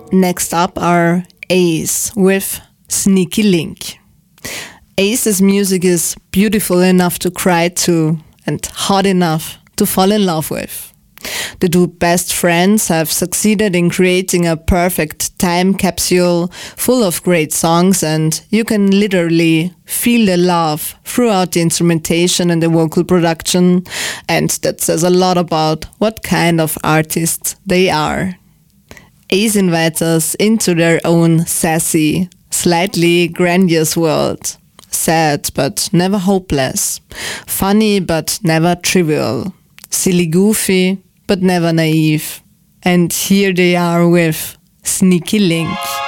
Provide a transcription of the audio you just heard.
Next up are Ace with Sneaky Link. Ace's music is beautiful enough to cry to and hot enough to fall in love with. The two best friends have succeeded in creating a perfect time capsule full of great songs, and you can literally feel the love throughout the instrumentation and the vocal production, and that says a lot about what kind of artists they are. Ace invites us into their own sassy, slightly grandiose world. Sad but never hopeless. Funny but never trivial. Silly goofy but never naive. And here they are with Sneaky Link.